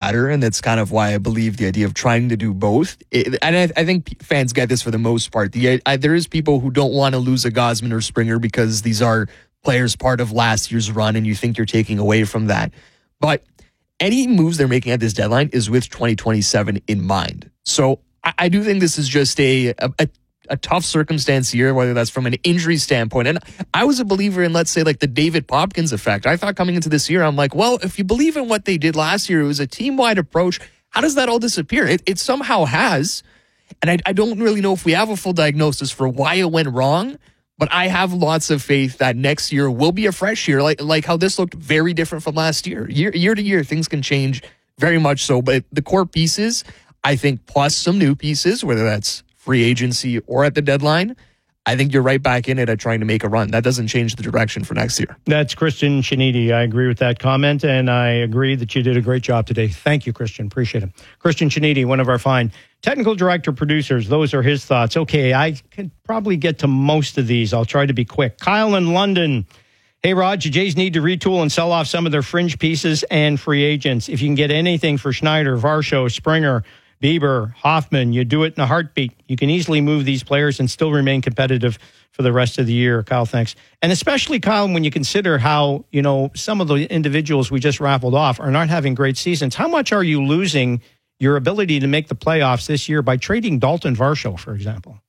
latter, and that's kind of why I believe the idea of trying to do both. I think fans get this for the most part. There is people who don't want to lose a Gausman or Springer because these are players part of last year's run, and you think you're taking away from that. But any moves they're making at this deadline is with 2027 in mind. So I do think this is just a tough circumstance here, whether that's from an injury standpoint. And I was a believer in, let's say, like the David Popkins effect. I thought coming into this year, I'm like, well, if you believe in what they did last year, it was a team-wide approach. How does that all disappear? It somehow has. And I don't really know if we have a full diagnosis for why it went wrong, but I have lots of faith that next year will be a fresh year, like how this looked very different from last year. Year to year, things can change very much so. But the core pieces, I think, plus some new pieces, whether that's free agency or at the deadline, I think you're right back in it at trying to make a run. That doesn't change the direction for next year. That's Christian Chiniti. I agree with that comment, and I agree that you did a great job today. Thank you, Christian. Appreciate it. Christian Chiniti, one of our fine technical director producers. Those are his thoughts. Okay, I can probably get to most of these. I'll try to be quick. Kyle in London. Hey, Rod, the Jays need to retool and sell off some of their fringe pieces and free agents. If you can get anything for Schneider, Varsho, Springer, Bieber, Hoffman, you do it in a heartbeat. You can easily move these players and still remain competitive for the rest of the year. Kyle, thanks. And especially, Kyle, when you consider how, some of the individuals we just raffled off are not having great seasons, how much are you losing your ability to make the playoffs this year by trading Dalton Varsho, for example,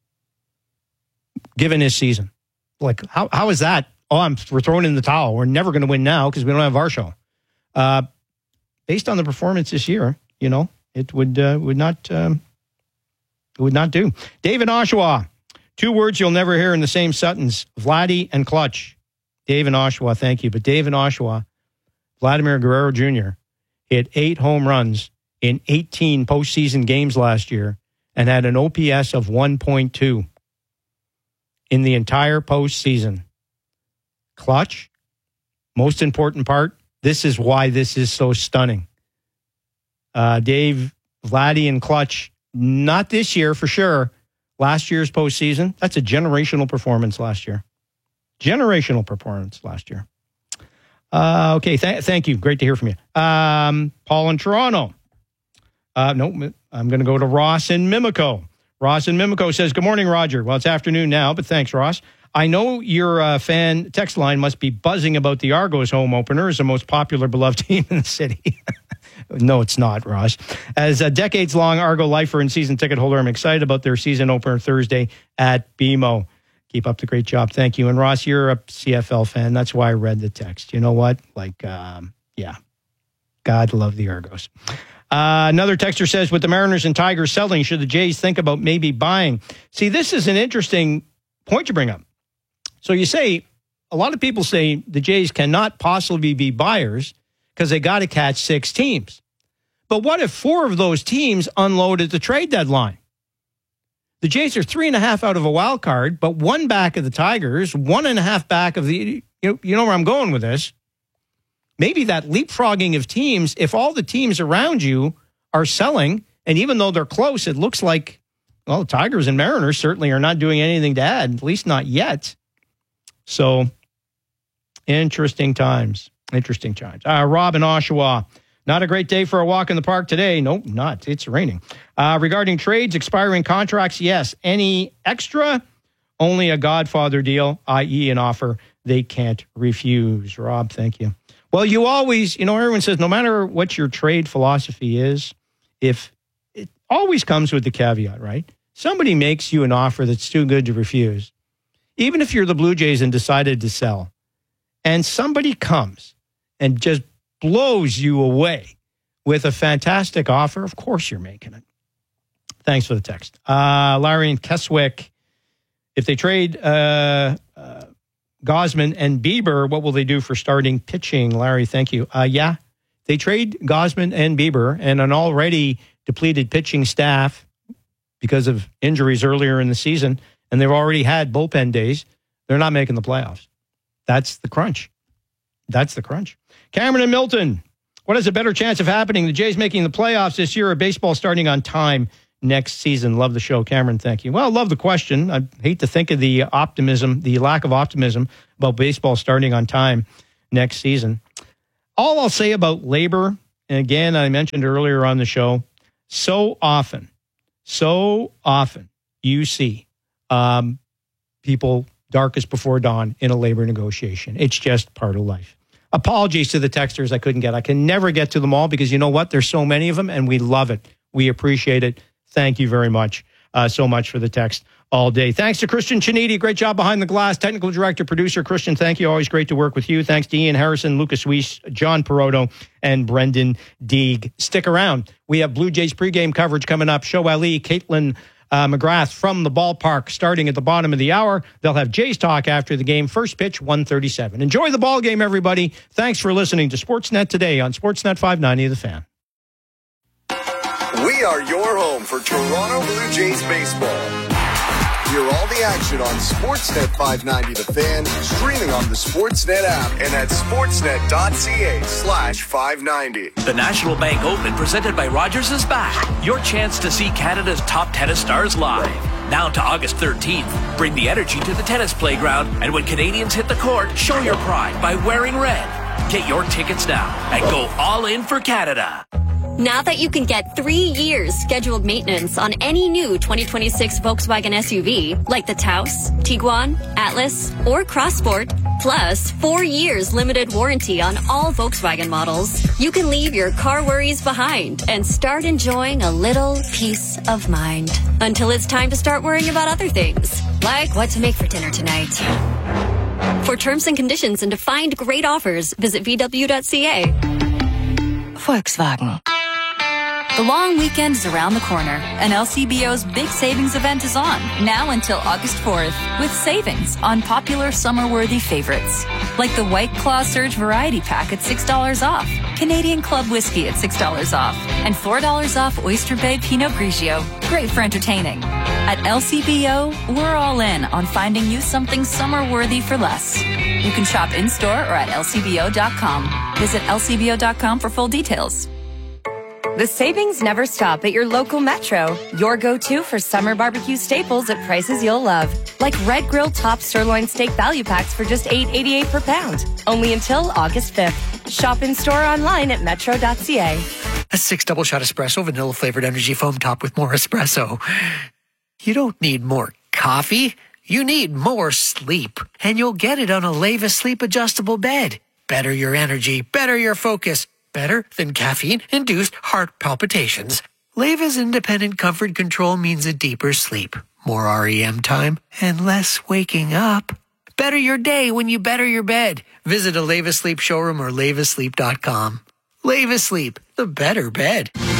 given his season? Like, how is that? We're throwing in the towel. We're never going to win now because we don't have Varsho. Based on the performance this year, it would not do. Dave in Oshawa. 2 words you'll never hear in the same sentence: Vladdy and clutch. Dave in Oshawa, thank you. But Dave in Oshawa, Vladimir Guerrero Jr. hit 8 home runs in 18 postseason games last year and had an OPS of 1.2 in the entire postseason. Clutch, most important part. This is why this is so stunning. Dave, Vladdy, and clutch, not this year for sure. Last year's postseason, that's a generational performance last year. Generational performance last year. Okay, thank you. Great to hear from you. Paul in Toronto. No, I'm going to go to Ross in Mimico. Ross in Mimico says, good morning, Roger. Well, it's afternoon now, but thanks, Ross. I know your fan text line must be buzzing about the Argos home opener as the most popular, beloved team in the city. No, it's not, Ross. As a decades-long Argo lifer and season ticket holder, I'm excited about their season opener Thursday at BMO. Keep up the great job. Thank you. And Ross, you're a CFL fan. That's why I read the text. You know what? Yeah. God love the Argos. Another texter says, with the Mariners and Tigers selling, should the Jays think about maybe buying? See, this is an interesting point you bring up. So you say, a lot of people say the Jays cannot possibly be buyers because they got to catch 6 teams. But what if 4 of those teams unload at the trade deadline? The Jays are 3.5 out of a wild card, but 1 back of the Tigers, 1.5 back of the, you know where I'm going with this. Maybe that leapfrogging of teams, if all the teams around you are selling, and even though they're close, it looks like, well, the Tigers and Mariners certainly are not doing anything to add, at least not yet. So, interesting times. Rob in Oshawa. Not a great day for a walk in the park today. Nope, not. It's raining. Regarding trades, expiring contracts, yes. Any extra? Only a Godfather deal, i.e. an offer they can't refuse. Rob, thank you. Well, you always, everyone says no matter what your trade philosophy is, if it always comes with the caveat, right? Somebody makes you an offer that's too good to refuse. Even if you're the Blue Jays and decided to sell, and somebody comes and just blows you away with a fantastic offer, of course you're making it. Thanks for the text. Larry in Keswick, if they trade Gausman and Bieber, what will they do for starting pitching? Larry, thank you. Yeah, they trade Gausman and Bieber and an already depleted pitching staff because of injuries earlier in the season, and they've already had bullpen days. They're not making the playoffs. That's the crunch. Cameron and Milton, what has a better chance of happening? The Jays making the playoffs this year or baseball starting on time next season? Love the show. Cameron, thank you. Well, love the question. I hate to think of the lack of optimism about baseball starting on time next season. All I'll say about labor And again, I mentioned earlier on the show, so often you see people darkest before dawn in a labor negotiation. It's just part of life. Apologies to the texters I couldn't get. I can never get to them all because you know what? There's so many of them and we love it. We appreciate it. Thank you very much. So much for the text all day. Thanks to Christian Chiniti. Great job behind the glass. Technical director, producer, Christian, thank you. Always great to work with you. Thanks to Ian Harrison, Lucas Weiss, John Perotto, and Brendan Deeg. Stick around. We have Blue Jays pregame coverage coming up. Show Ali, Caitlin McGrath from the ballpark starting at the bottom of the hour. They'll have Jays talk after the game. First pitch, 1:37. Enjoy the ball game, everybody. Thanks for listening to Sportsnet today on Sportsnet 590 The Fan. We are your home for Toronto Blue Jays baseball. Hear all the action on Sportsnet 590 The Fan, streaming on the Sportsnet app and at sportsnet.ca/590. The National Bank Open presented by Rogers is back. Your chance to see Canada's top tennis stars live. Now to August 13th. Bring the energy to the tennis playground, and when Canadians hit the court, show your pride by wearing red. Get your tickets now and go all in for Canada. Now that you can get 3 years scheduled maintenance on any new 2026 Volkswagen SUV, like the Taos, Tiguan, Atlas, or Crossport, plus 4 years limited warranty on all Volkswagen models, you can leave your car worries behind and start enjoying a little peace of mind. Until it's time to start worrying about other things, like what to make for dinner tonight. For terms and conditions and to find great offers, visit VW.ca. Volkswagen. The long weekend is around the corner, and LCBO's big savings event is on, now until August 4th, with savings on popular summer-worthy favorites, like the White Claw Surge Variety Pack at $6 off, Canadian Club Whiskey at $6 off, and $4 off Oyster Bay Pinot Grigio. Great for entertaining. At LCBO, we're all in on finding you something summer-worthy for less. You can shop in-store or at LCBO.com. Visit LCBO.com for full details. The savings never stop at your local Metro. Your go-to for summer barbecue staples at prices you'll love. Like Red Grill Top Sirloin Steak Value Packs for just $8.88 per pound. Only until August 5th. Shop in-store online at metro.ca. A 6 double shot espresso, vanilla flavored energy foam top with more espresso. You don't need more coffee. You need more sleep. And you'll get it on a Leva Sleep Adjustable Bed. Better your energy, better your focus. Better than caffeine-induced heart palpitations. Leva's independent comfort control means a deeper sleep, more REM time, and less waking up. Better your day when you better your bed. Visit a Leva Sleep showroom or levasleep.com. Leva Sleep, the better bed.